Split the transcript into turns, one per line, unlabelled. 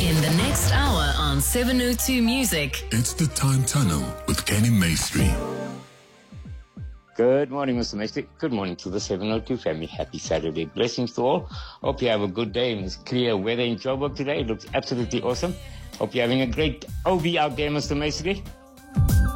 In the next hour on 702 Music.
It's the Time Tunnel with Kenny Maestri.
Good morning, Mr. Maestri. Good morning to the 702 family. Happy Saturday. Blessings to all. Hope you have a good day. It's clear weather in Joburg today. It looks absolutely awesome. Hope you're having a great OB out there, Mr. Maestri.